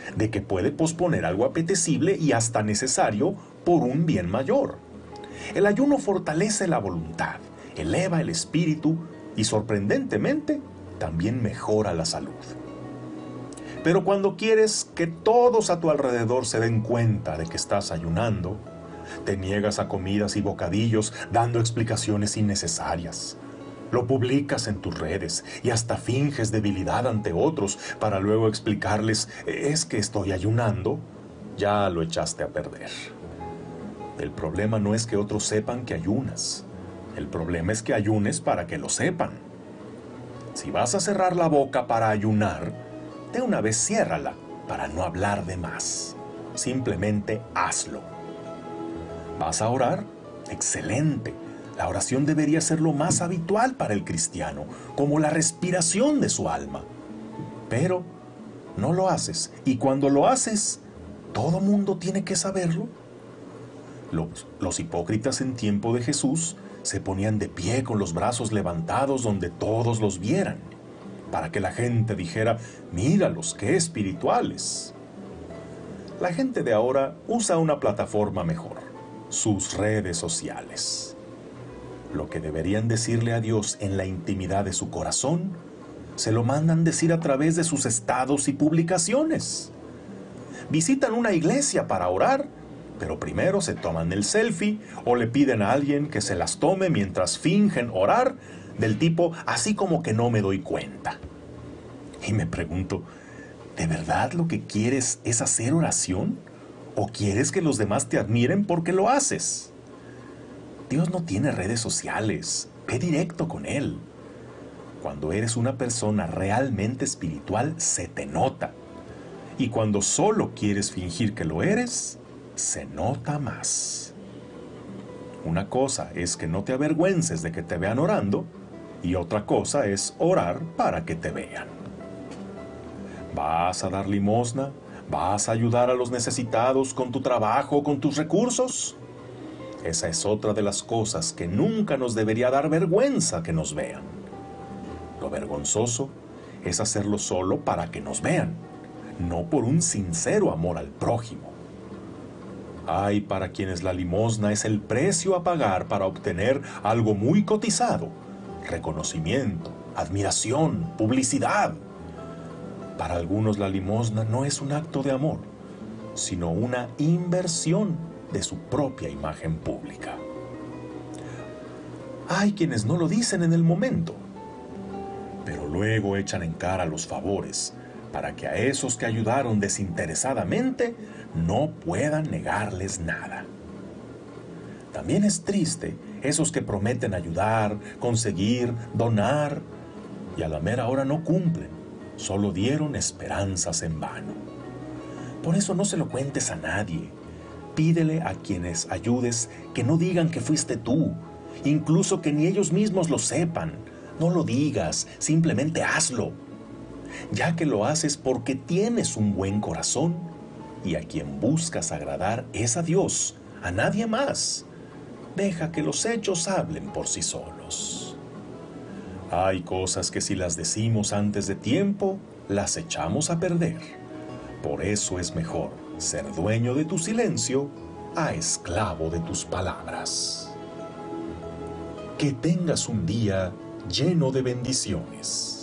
de que puede posponer algo apetecible y hasta necesario por un bien mayor. El ayuno fortalece la voluntad, eleva el espíritu y, sorprendentemente, también mejora la salud. Pero cuando quieres que todos a tu alrededor se den cuenta de que estás ayunando, te niegas a comidas y bocadillos dando explicaciones innecesarias. Lo publicas en tus redes y hasta finges debilidad ante otros para luego explicarles: es que estoy ayunando. Ya lo echaste a perder. El problema no es que otros sepan que ayunas. El problema es que ayunes para que lo sepan. Si vas a cerrar la boca para ayunar, de una vez ciérrala para no hablar de más. Simplemente hazlo. ¿Vas a orar? Excelente. La oración debería ser lo más habitual para el cristiano, como la respiración de su alma. Pero no lo haces, y cuando lo haces, ¿todo mundo tiene que saberlo? Los hipócritas en tiempo de Jesús se ponían de pie con los brazos levantados donde todos los vieran, para que la gente dijera: míralos, qué espirituales. La gente de ahora usa una plataforma mejor: sus redes sociales. Lo que deberían decirle a Dios en la intimidad de su corazón, se lo mandan decir a través de sus estados y publicaciones. Visitan una iglesia para orar, pero primero se toman el selfie o le piden a alguien que se las tome mientras fingen orar, del tipo: así como que no me doy cuenta. Y me pregunto, ¿de verdad lo que quieres es hacer oración? ¿O quieres que los demás te admiren porque lo haces? Dios no tiene redes sociales. Ve directo con Él. Cuando eres una persona realmente espiritual, se te nota. Y cuando solo quieres fingir que lo eres, se nota más. Una cosa es que no te avergüences de que te vean orando, y otra cosa es orar para que te vean. ¿Vas a dar limosna? ¿Vas a ayudar a los necesitados con tu trabajo o con tus recursos? Esa es otra de las cosas que nunca nos debería dar vergüenza que nos vean. Lo vergonzoso es hacerlo solo para que nos vean, no por un sincero amor al prójimo. Hay para quienes la limosna es el precio a pagar para obtener algo muy cotizado: reconocimiento, admiración, publicidad. Para algunos la limosna no es un acto de amor, sino una inversión de su propia imagen pública. Hay quienes no lo dicen en el momento, pero luego echan en cara los favores para que a esos que ayudaron desinteresadamente no puedan negarles nada. También es triste esos que prometen ayudar, conseguir, donar, y a la mera hora no cumplen, solo dieron esperanzas en vano. Por eso no se lo cuentes a nadie. Pídele a quienes ayudes que no digan que fuiste tú, incluso que ni ellos mismos lo sepan. No lo digas, simplemente hazlo. Ya que lo haces porque tienes un buen corazón y a quien buscas agradar es a Dios, a nadie más. Deja que los hechos hablen por sí solos. Hay cosas que si las decimos antes de tiempo, las echamos a perder. Por eso es mejor ser dueño de tu silencio a esclavo de tus palabras. Que tengas un día lleno de bendiciones.